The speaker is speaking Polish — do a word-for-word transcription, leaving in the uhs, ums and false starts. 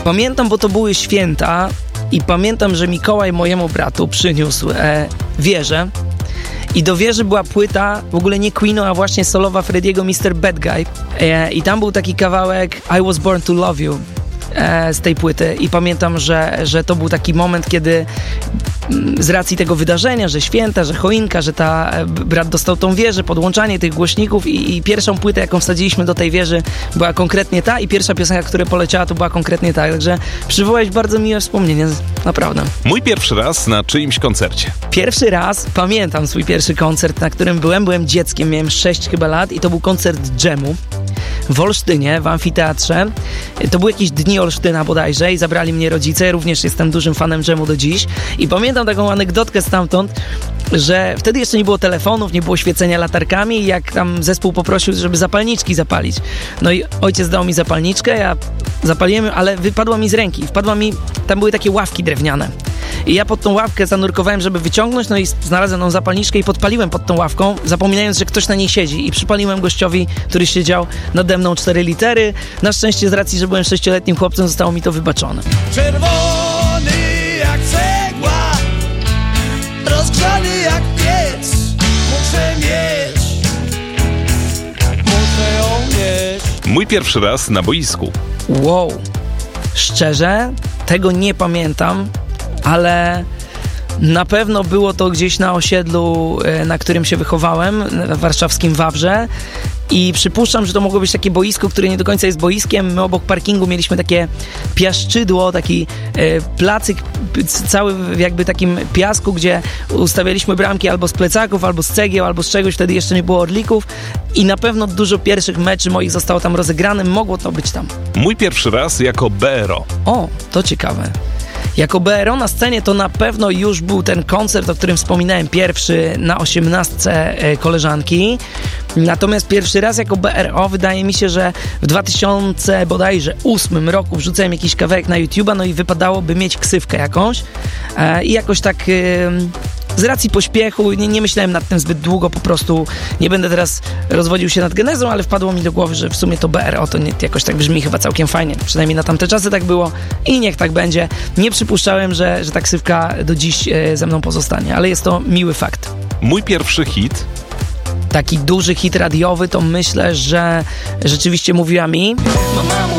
Pamiętam, bo to były święta i pamiętam, że Mikołaj mojemu bratu przyniósł e, wieżę i do wieży była płyta, w ogóle nie Queen, a właśnie solowa Frediego mister Bad Guy e, i tam był taki kawałek I Was Born to Love You e, z tej płyty i pamiętam, że, że to był taki moment, kiedy z racji tego wydarzenia, że święta, że choinka, że ta brat dostał tą wieżę, podłączanie tych głośników i, i pierwszą płytę, jaką wsadziliśmy do tej wieży, była konkretnie ta i pierwsza piosenka, która poleciała, to była konkretnie ta, także przywołałeś bardzo miłe wspomnienie, naprawdę. Mój pierwszy raz na czyimś koncercie. Pierwszy raz, pamiętam swój pierwszy koncert, na którym byłem, byłem dzieckiem, miałem sześć chyba lat i to był koncert dżemu w Olsztynie, w amfiteatrze. To były jakieś dni Olsztyna bodajże i zabrali mnie rodzice, również jestem dużym fanem dżemu do dziś i pamiętam taką anegdotkę stamtąd, że wtedy jeszcze nie było telefonów, nie było świecenia latarkami i jak tam zespół poprosił, żeby zapalniczki zapalić. No i ojciec dał mi zapalniczkę, ja zapaliłem, ale wypadła mi z ręki, wpadła mi, tam były takie ławki drewniane. I ja pod tą ławkę zanurkowałem, żeby wyciągnąć, no i znalazłem tą zapalniczkę i podpaliłem pod tą ławką, zapominając, że ktoś na niej siedzi i przypaliłem gościowi, który siedział nade mną cztery litery. Na szczęście z racji, że byłem sześcioletnim chłopcem, zostało mi to wybaczone. Czerwony jak cegła, rozgrzany jak piec, muszę mieć, muszę ją mieć. Mój pierwszy raz na boisku. Wow, szczerze, tego nie pamiętam, ale na pewno było to gdzieś na osiedlu, na którym się wychowałem, w warszawskim Wawrze i przypuszczam, że to mogło być takie boisko, które nie do końca jest boiskiem. My obok parkingu mieliśmy takie piaszczydło, taki e, placyk cały w jakby takim piasku, gdzie ustawialiśmy bramki albo z plecaków, albo z cegieł, albo z czegoś, wtedy jeszcze nie było orlików i na pewno dużo pierwszych meczy moich zostało tam rozegrane, mogło to być tam. Mój pierwszy raz jako B R O. O, to ciekawe. Jako B R O na scenie to na pewno już był ten koncert, o którym wspominałem, pierwszy na osiemnastce koleżanki. Natomiast pierwszy raz jako B R O wydaje mi się, że w dwa tysiące bodajże ósmym roku wrzucałem jakiś kawałek na YouTube'a, no i wypadałoby mieć ksywkę jakąś e, i jakoś tak e, z racji pośpiechu, nie, nie myślałem nad tym zbyt długo, po prostu nie będę teraz rozwodził się nad genezą, ale wpadło mi do głowy, że w sumie to B R O to nie, jakoś tak brzmi chyba całkiem fajnie, przynajmniej na tamte czasy tak było i niech tak będzie. Nie przypuszczałem, że, że ta ksywka do dziś e, ze mną pozostanie, ale jest to miły fakt. Mój pierwszy hit. Taki duży hit radiowy to myślę, że rzeczywiście Mówiła mi.